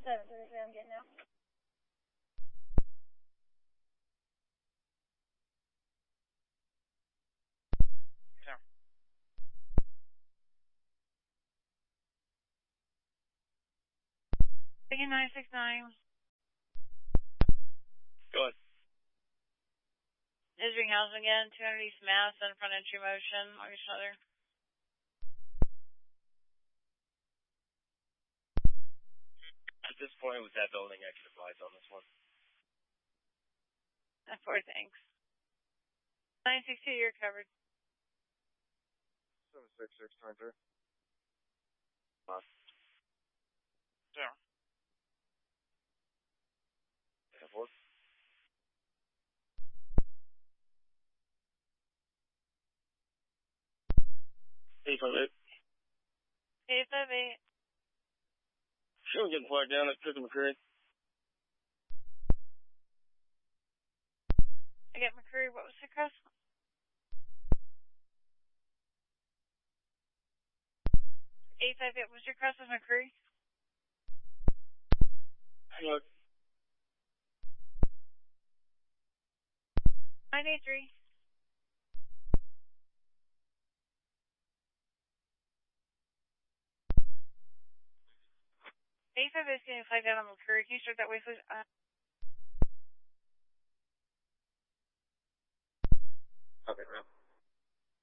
733, I'm getting out. Tower. Taking 969. Go ahead. Isbing Housing again, 200 East Mass, in front entry motion, August Other. At this point, with that building, I could advise on this one. 4, thanks. 962, you're covered. 766, turn through. Tower. 4. 858. 858. Sure, getting flagged down at 50 McCreary. I get McCreary, what was the cross? 858, was your cross with McCreary? Hang on. 983. A5 is getting flagged down on McCreary. Can you start that way, please? Okay, ma'am.